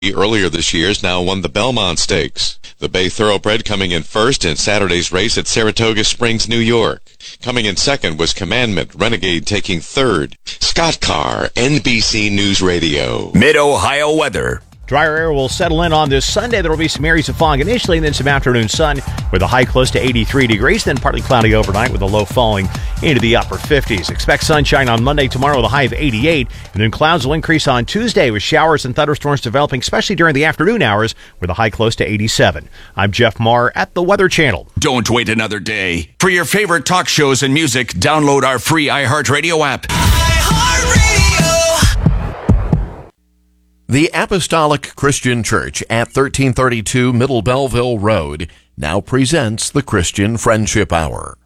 earlier this year has now won the Belmont Stakes. The Bay Thoroughbred coming in first in Saturday's race at Saratoga Springs, New York. Coming in second was Commandment, Renegade taking third. Scott Carr, NBC News Radio. Mid-Ohio weather. Drier air will settle in on this Sunday. There will be some areas of fog initially and then some afternoon sun with a high close to 83 degrees, then partly cloudy overnight with a low falling into the upper 50s. Expect sunshine on Monday, tomorrow with a high of 88, and then clouds will increase on Tuesday with showers and thunderstorms developing, especially during the afternoon hours with a high close to 87. I'm Jeff Marr at the Weather Channel. Don't wait another day. For your favorite talk shows and music, download our free iHeartRadio app. The Apostolic Christian Church at 1332 Middle Belleville Road now presents the Christian Friendship Hour.